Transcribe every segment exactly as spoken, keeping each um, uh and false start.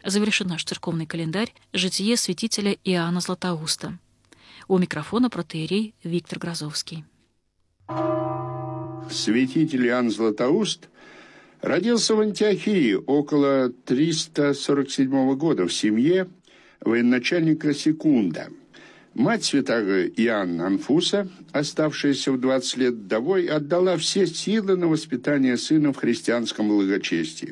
завершит наш церковный календарь «Житие святителя Иоанна Златоуста». У микрофона протоиерей Виктор Грозовский. Святитель Иоанн Златоуст родился в Антиохии около триста сорок седьмого года в семье военачальника Секунда. Мать святаго Иоанна Анфуса, оставшаяся в двадцать лет вдовой, отдала все силы на воспитание сына в христианском благочестии.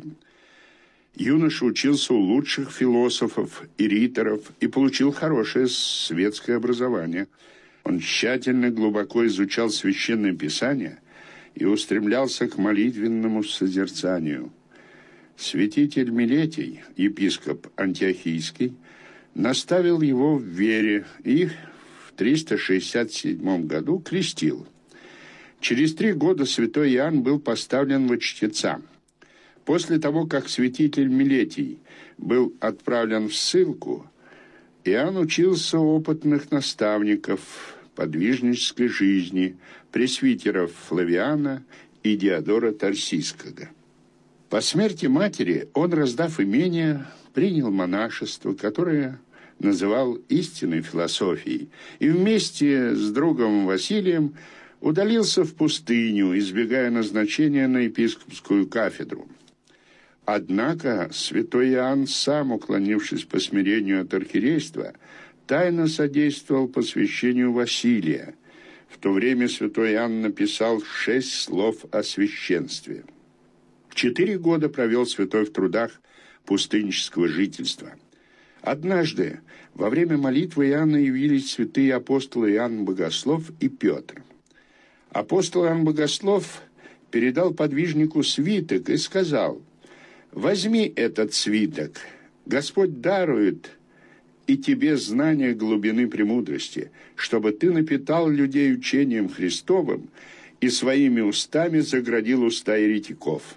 Юноша учился у лучших философов и риторов и получил хорошее светское образование. Он тщательно, глубоко изучал Священное Писание и устремлялся к молитвенному созерцанию. Святитель Милетий, епископ Антиохийский, наставил его в вере и в триста шестьдесят седьмом году крестил. Через три года святой Иоанн был поставлен во чтеца. После того, как святитель Милетий был отправлен в ссылку, Иоанн учился у опытных наставников подвижнической жизни, пресвитеров Флавиана и Диодора Тарсийского. По смерти матери он, раздав имение, принял монашество, которое называл истинной философией, и вместе с другом Василием удалился в пустыню, избегая назначения на епископскую кафедру. Однако святой Иоанн, сам уклонившись по смирению от архиерейства, тайно содействовал посвящению Василия. В то время святой Иоанн написал шесть слов о священстве. Четыре года провел святой в трудах пустыннического жительства. Однажды во время молитвы Иоанна явились святые апостолы Иоанн Богослов и Петр. Апостол Иоанн Богослов передал подвижнику свиток и сказал: «Возьми этот свиток, Господь дарует и тебе знание глубины премудрости, чтобы ты напитал людей учением Христовым и своими устами заградил уста еретиков».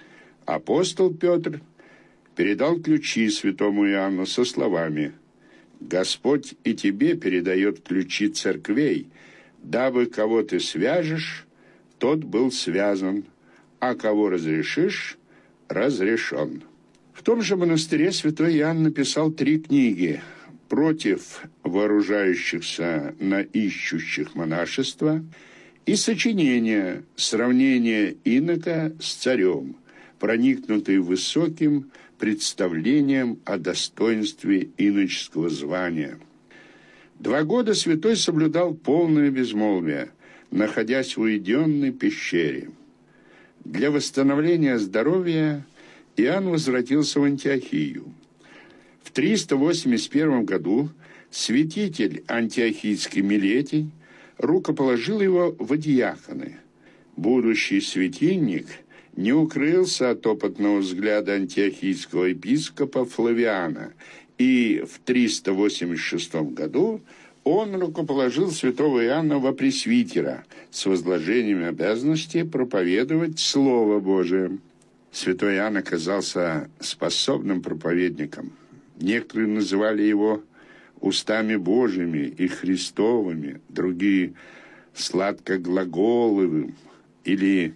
Апостол Петр передал ключи святому Иоанну со словами: «Господь и тебе передает ключи церквей, дабы кого ты свяжешь, тот был связан, а кого разрешишь, разрешен». В том же монастыре святой Иоанн написал три книги против вооружающихся на ищущих монашества и сочинение «Сравнение инока с царем», проникнутый высоким представлением о достоинстве иноческого звания. Два года святой соблюдал полное безмолвие, находясь в уединенной пещере. Для восстановления здоровья Иоанн возвратился в Антиохию. В триста восемьдесят первом году святитель антиохийский Милетий рукоположил его в диаконы. Будущий светильник не укрылся от опытного взгляда антиохийского епископа Флавиана, и в триста восемьдесят шестом году он рукоположил святого Иоанна во пресвитера с возложением обязанности проповедовать Слово Божие. Святой Иоанн оказался способным проповедником. Некоторые называли его устами Божьими и Христовыми, другие – сладкоглаголовым или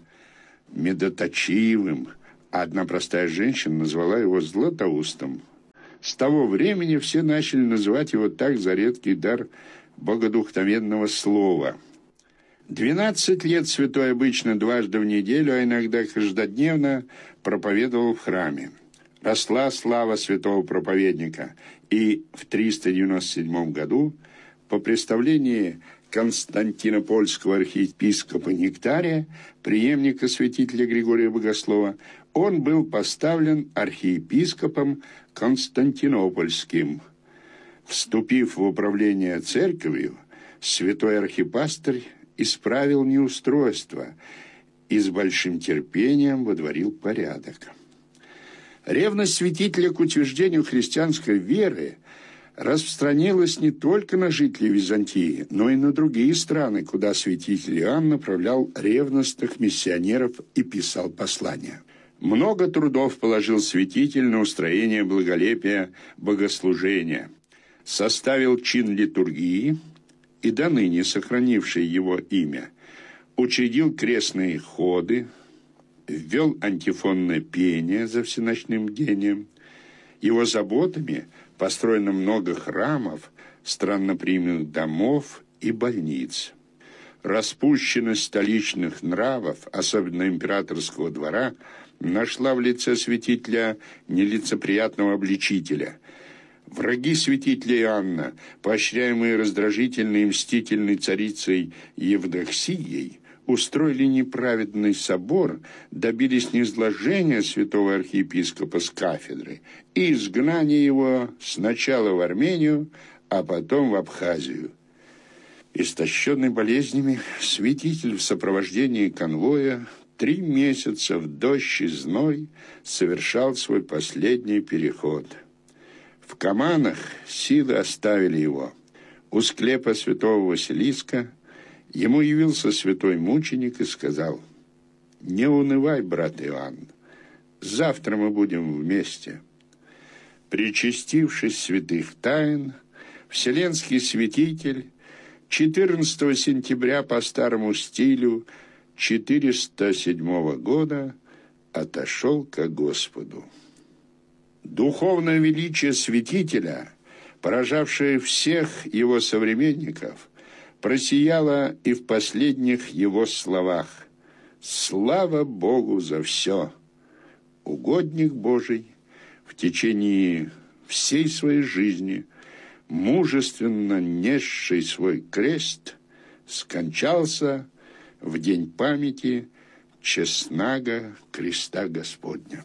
медоточивым, а одна простая женщина назвала его Златоустом. С того времени все начали называть его так за редкий дар богодухновенного слова. Двенадцать лет святой обычно дважды в неделю, а иногда каждодневно проповедовал в храме. Росла слава святого проповедника, и в триста девяносто седьмом году по представлении константинопольского архиепископа Нектария, преемника святителя Григория Богослова, он был поставлен архиепископом Константинопольским. Вступив в управление церковью, святой архипастырь исправил неустройство и с большим терпением водворил порядок. Ревность святителя к утверждению христианской веры распространилась не только на жителей Византии, но и на другие страны, куда святитель Иоанн направлял ревностных миссионеров и писал послания. Много трудов положил святитель на устроение благолепия богослужения, составил чин литургии и до ныне сохранивший его имя, учредил крестные ходы, ввел антифонное пение за всеночным бдением, Его заботами построено много храмов, странноприимных домов и больниц. Распущенность столичных нравов, особенно императорского двора, нашла в лице святителя нелицеприятного обличителя. Враги святителя Иоанна, поощряемые раздражительной и мстительной царицей Евдоксией, устроили неправедный собор, добились низложения святого архиепископа с кафедры и изгнания его сначала в Армению, а потом в Абхазию. Истощенный болезнями, святитель в сопровождении конвоя три месяца в дождь и зной совершал свой последний переход. В Каманах силы оставили его. У склепа святого Василиска ему явился святой мученик и сказал: «Не унывай, брат Иоанн, завтра мы будем вместе». Причастившись святых тайн, вселенский святитель четырнадцатого сентября по старому стилю четыреста седьмого года отошел ко Господу. Духовное величие святителя, поражавшее всех его современников, просияло и в последних его словах: «Слава Богу за все! Угодник Божий в течение всей своей жизни, мужественно несший свой крест, скончался в день памяти честного креста Господня».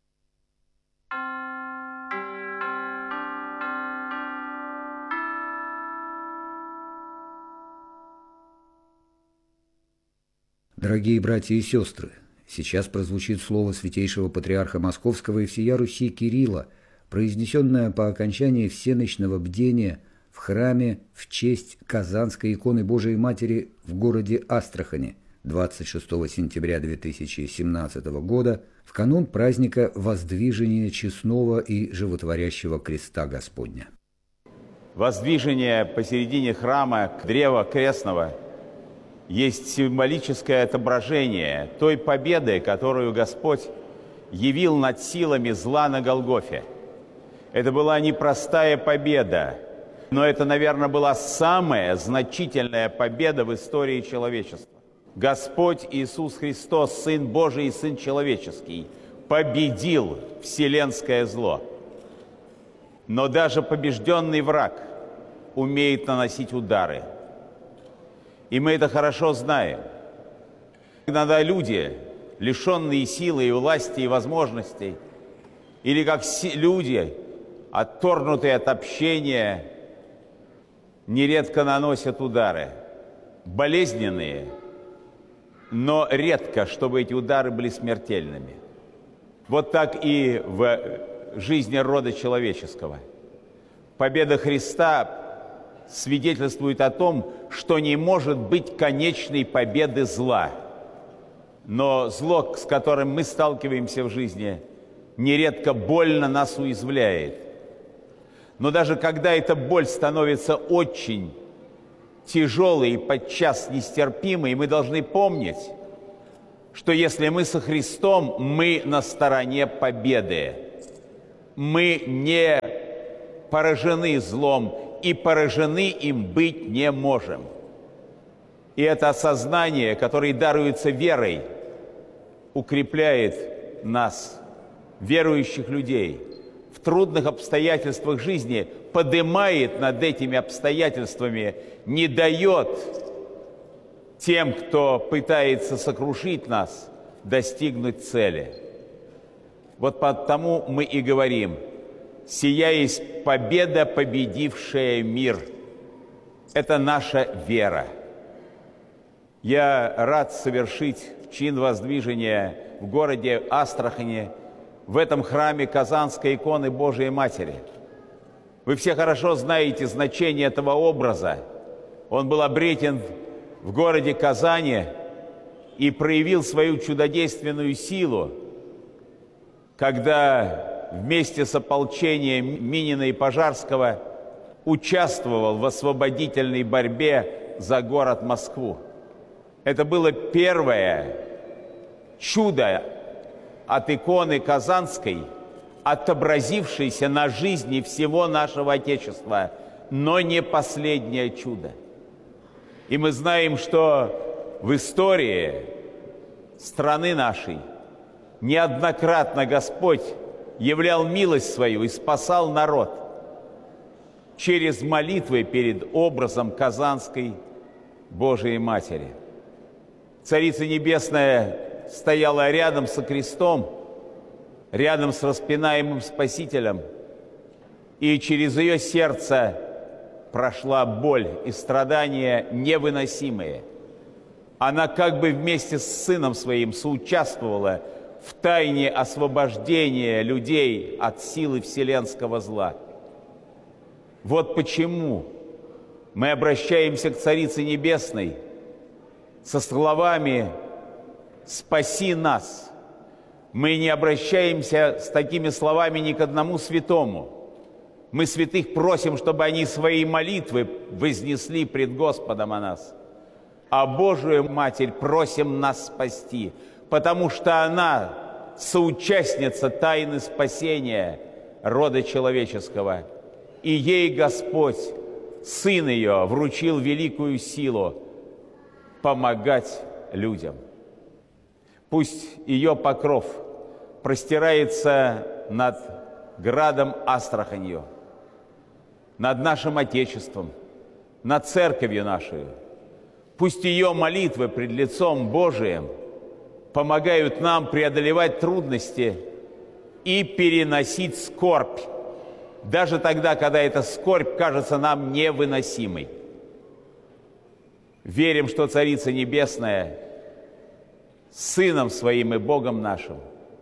Дорогие братья и сестры, сейчас прозвучит слово святейшего патриарха Московского и всея Руси Кирилла, произнесенное по окончании всеночного бдения в храме в честь Казанской иконы Божией Матери в городе Астрахани двадцать шестого сентября две тысячи семнадцатого года, в канун праздника Воздвижения честного и животворящего креста Господня. Воздвижение посередине храма древа крестного есть символическое отображение той победы, которую Господь явил над силами зла на Голгофе. Это была непростая победа, но это, наверное, была самая значительная победа в истории человечества. Господь Иисус Христос, Сын Божий и Сын Человеческий, победил вселенское зло. Но даже побежденный враг умеет наносить удары. И мы это хорошо знаем. Иногда люди, лишенные силы и власти и возможностей, или как люди, отторгнутые от общения, нередко наносят удары, болезненные, но редко, чтобы эти удары были смертельными. Вот так и в жизни рода человеческого. Победа Христа свидетельствует о том, что не может быть конечной победы зла. Но зло, с которым мы сталкиваемся в жизни, нередко больно нас уязвляет. Но даже когда эта боль становится очень тяжелой и подчас нестерпимой, мы должны помнить, что если мы со Христом, мы на стороне победы. Мы не поражены злом и поражены им быть не можем. И это осознание, которое даруется верой, укрепляет нас, верующих людей, в трудных обстоятельствах жизни, поднимает над этими обстоятельствами, не дает тем, кто пытается сокрушить нас, достигнуть цели. Вот потому мы и говорим: «Сия есть победа, победившая мир». Это наша вера. Я рад совершить чин воздвижения в городе Астрахани, в этом храме Казанской иконы Божией Матери. Вы все хорошо знаете значение этого образа. Он был обретен в городе Казани и проявил свою чудодейственную силу, когда вместе с ополчением Минина и Пожарского участвовал в освободительной борьбе за город Москву. Это было первое чудо от иконы Казанской, отобразившийся на жизни всего нашего Отечества, но не последнее чудо. И мы знаем, что в истории страны нашей неоднократно Господь являл милость свою и спасал народ через молитвы перед образом Казанской Божией Матери. Царица Небесная стояла рядом со крестом, рядом с распинаемым Спасителем, и через ее сердце прошла боль и страдания невыносимые. Она как бы вместе с Сыном Своим соучаствовала в тайне освобождения людей от силы вселенского зла. Вот почему мы обращаемся к Царице Небесной со словами «Спаси нас». Мы не обращаемся с такими словами ни к одному святому. Мы святых просим, чтобы они свои молитвы вознесли пред Господом о нас. А Божию Матерь просим нас спасти, потому что она соучастница тайны спасения рода человеческого. И ей Господь, Сын ее, вручил великую силу помогать людям. Пусть ее покров простирается над градом Астраханью, над нашим Отечеством, над церковью нашей. Пусть ее молитвы пред лицом Божиим помогают нам преодолевать трудности и переносить скорбь, даже тогда, когда эта скорбь кажется нам невыносимой. Верим, что Царица Небесная Сыном Своим и Богом нашим,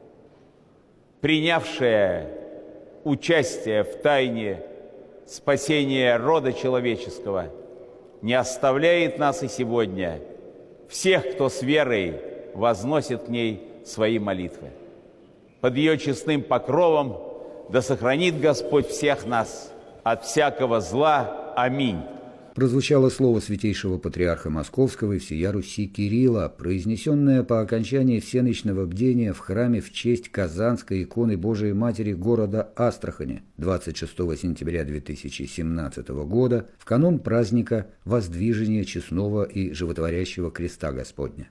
принявшая участие в тайне спасения рода человеческого, не оставляет нас и сегодня, всех, кто с верой возносит к ней свои молитвы. Под ее честным покровом да сохранит Господь всех нас от всякого зла. Аминь. Прозвучало слово святейшего патриарха Московского и всея Руси Кирилла, произнесенное по окончании всеночного бдения в храме в честь Казанской иконы Божией Матери города Астрахани двадцать шестого сентября две тысячи семнадцатого года в канун праздника Воздвижения Честного и Животворящего Креста Господня.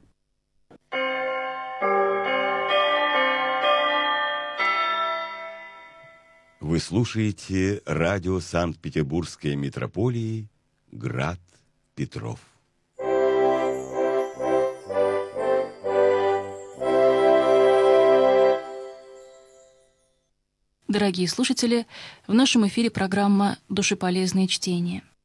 Вы слушаете радио Санкт-Петербургской митрополии «Град Петров». Дорогие слушатели, в нашем эфире программа «Душеполезные чтения».